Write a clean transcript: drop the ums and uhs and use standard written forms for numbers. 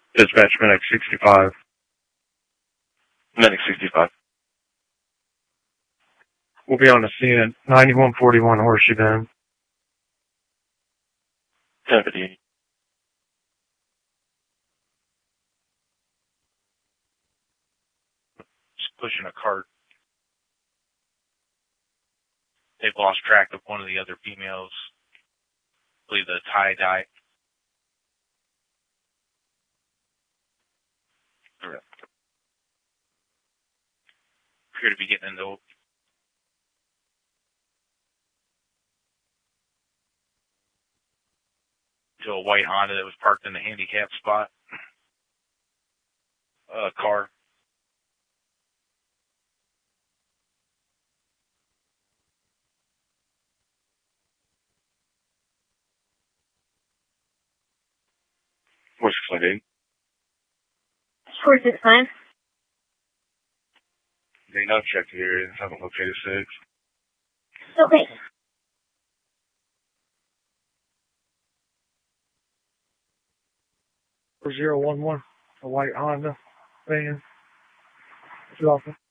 Dispatch Medic 65. Medic 65. We'll be on the scene at 9141 Horseshoe Bend. 1058. Just pushing a cart. They've lost track of one of the other females. I believe the tie-dye. Appear to be getting into a white Honda that was parked in the handicap spot. Car. What's your flight 469. They now check the area. Haven't located 6. Okay. 4011, a white Honda van. It's awful.